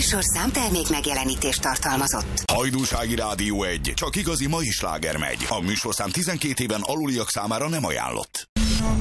műsorszám termék megjelenítést tartalmazott. Hajdúsági Rádió 1. Csak igazi mai sláger megy. A műsorszám 12 éven aluliak számára nem ajánlott.